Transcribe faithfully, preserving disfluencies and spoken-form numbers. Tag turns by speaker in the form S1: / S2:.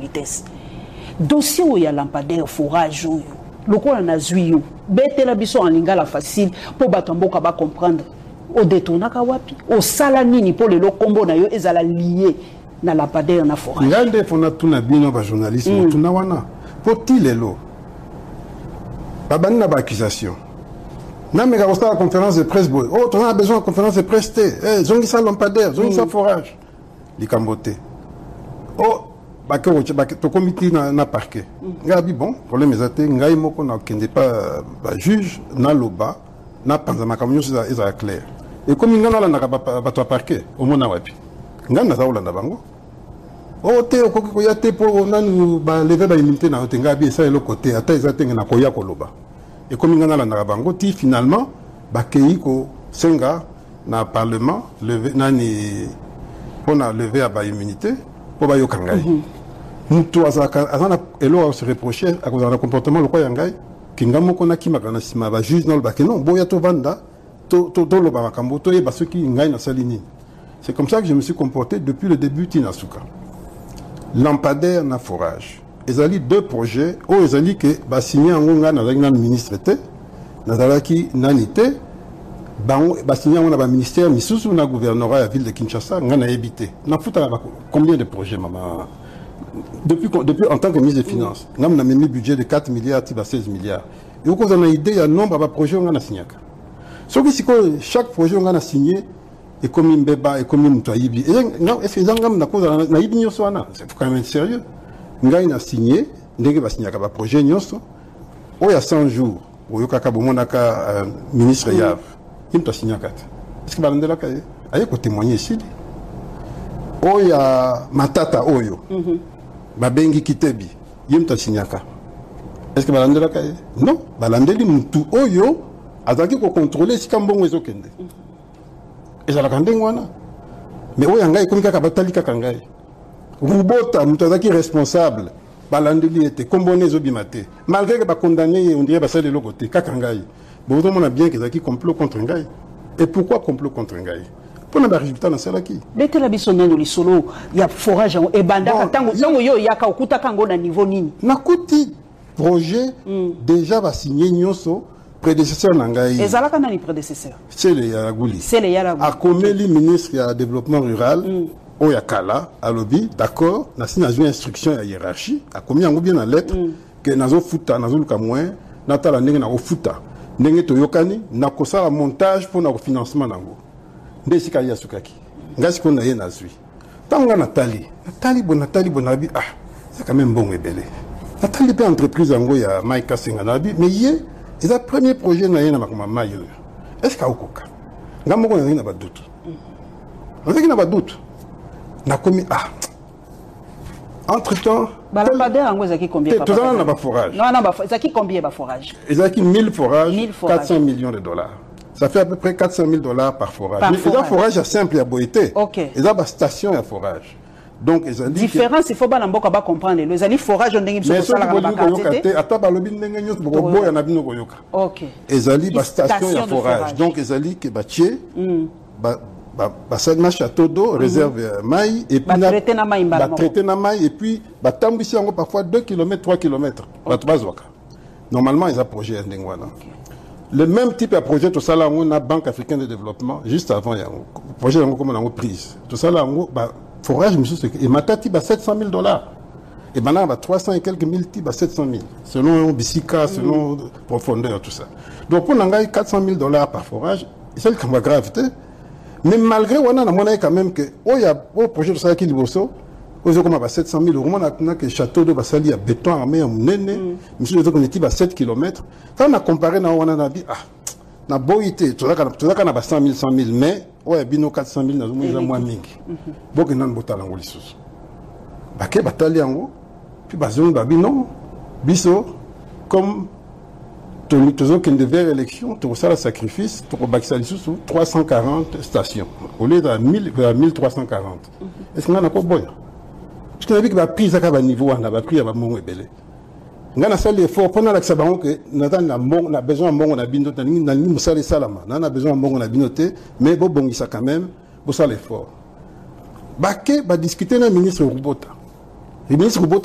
S1: vitesse. Dossier où il y a lampadaire, forage, le quoi on a zui, bête la biso en lingala facile pour batamboka ba comprendre. Au détournaka wapi, au salanini pour le combo na yo ezala lié na lampadaire na forage.
S2: Ngande fona tuna bino ba journalisme tuna wana. Poti lelo. Babani na ba accusation. Na mega osta la conférence de presse boy. Oh, tu as besoin de conférence de presse té. Eh, zongi sa lampadaire, zongi sa forage. Li kambote. Oh, ba ke ba to comité na na parquet. Ngabi bon, problème ezate ngai moko na kende pas ba juge na loba na panza makamyo za eza clair. Et comme ngana la na ba to parquet, au mona wapi. Ngana za ulanda bango. Oh, te okoki ko ya te po nanu ba lever ba immunité na te ngabi ça le côté ata ezate na ko ya ko loba. Et comme ngana la na bango ti finalement ba kei ko senga na parlement lever nani on a levé à ba immunité pour ba yokangai. Mutu azaka azana elo se reprocher à cause de comportement le quoi yangai kingamo kona kimakana sima ba juge non ba que non boya to vanda to to to lo ba makambo to e ba ceux qui ngai na salini. C'est comme ça que je me suis comporté depuis le début Tinasuka. Lampadaire na forage. Ezali deux projets o ezali que ba signé ngonga na na ministre té na dalaki nanité bango ba signé on a ba ministère misusu na gouvernorat la ville de Kinshasa ngana habité. Na futa combien de projets maman depuis depuis en tant que ministre des finances ngam na mis budget de quatre milliards à seize milliards. Et au cause on a idée il y a nombre de projets on a signé. Ce qui chaque projet on a signé et comme une beba et comme une toyibi. Et non est-ce que ngam na cause na ibi nyoso ana c'est quand même sérieux. Ngai na signé ndenge ba signé ka projet nyoso o ya cent jours o yokaka bomonaka ministre Yav il t'a signé kat. Est-ce que ba ndela ka aye ko témoigner ici o ya matata oyo babengi kitebi yim t'a signé ka. Est-ce que ba ndela ka non ba landeli mutu oyo azaki ko contrôler si kambongo ezokende et ça la kandeng wana mais oyo ngai komika ka batali ka ngai Rubota, Moutazaki responsable, Balandeli était comboné Zobimate. Malgré que ba condamné, on dirait que ça de l'autre côté, Kakangaï. Bon, on a bien qu'ils ont complot contre Ngaï. Et pourquoi complot contre Ngaï? Pour le résultat dans celle qui.
S1: Bête la bisonne dans les solos, il y a forage et banda. Tant que yo y a kaukuta kango na niveau nini.
S2: Nakuti projet déjà va signer Nyoso prédécesseur Nangaï.
S1: Et Zalaka n'a ni prédécesseur.
S2: C'est le Yaragouli.
S1: C'est le Yaragouli.
S2: A Komeli ministre du développement rural. Oyakala, à lobby, d'accord, n'a signé une instruction à hiérarchie, a commis en bien en lettre, que nazo futa, nazo luka moins, natala nenge na futa, nenge to yokani, na kosa la montage pour na financement nango. Ndesi ka yasukaki. Ngasi ko na ye na zui. Tanga Nathalie, Nathalie bon Nathalie bonabi, ah, c'est quand même bon et belé. Nathalie pe entreprise nango ya Maïka Senganabi, mais yé, c'est le premier projet na ye na makoma mayo. Est-ce ka okoka? Ngamoko na na ba doute. On sait qu'il n'a pas de doute. Na commis ah entre temps
S1: balampadaire en zaki combien
S2: tout ça n'a pas forage
S1: non non ba zaki combien ba forage
S2: zaki mille forages quatre cents millions de dollars ça fait à peu près quatre cent mille dollars par forage par mais forage. forage est simple à boité
S1: OK
S2: et ça ba station à forage donc ils ont dit
S1: différence il faut pas n'importe quoi comprendre les ali forage on dingue
S2: mais ça la quantité ata ba lobi ndenge nyos boko boya na bino koyoka
S1: OK
S2: ils ali ba station à forage donc ils ali que ba tié ba Bassin na château d'eau, réserve maï, et puis
S1: traité na maï,
S2: traité na maï, et puis tambisi yango parfois deux kilomètres, trois kilomètres. Normalement, ils ont projet Ndengwana. Le même type de projet, tout ça là, on a Banque africaine de développement, juste avant, il y a un projet comme on a prise. Tout ça là, on a forage, et matati, bah sept cent mille dollars. Et maintenant, bah trois cents et quelques mille, bah sept cent mille. Selon Bissika, selon profondeur, tout ça. Donc, pour n'engager quatre cent mille dollars par forage, c'est le cas gravité. Mais malgré on a monnaie quand même que oh y a au projet de ça qui liboso aux comme à sept cent mille euros on a que château de Basali à béton armé à Munene monsieur les autres on à sept kilomètres quand on a comparé na on a dit ah na boité tout ça tout ça na cent mille cent mille mais ouais bino quatre cent mille na moins moins mingi donc nan botala ngoli sous baké batali yango puis bazon babino biso comme tous ceux qui devaient élection, tout ça le sacrifice, pour Baxali sous trois cent quarante stations au lieu de mille trois cent quarante. Est-ce qu'on a pas bon? Parce qu'on a vu que la prise à niveau, on a pris à mon ébélé. On a fait l'effort pendant l'accident que nous avons besoin de mon abinoté, nous avons besoin de salama, nous avons besoin de mon abinoté, mais bon, bon, ça quand même, pour ça l'effort. Baké va discuter avec le ministre Rubota. Le ministre Rubota